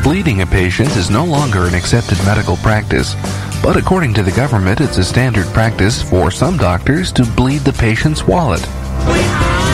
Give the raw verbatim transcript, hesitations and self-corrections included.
Bleeding a patient is no longer an accepted medical practice, but according to the government, it's a standard practice for some doctors to bleed the patient's wallet. We are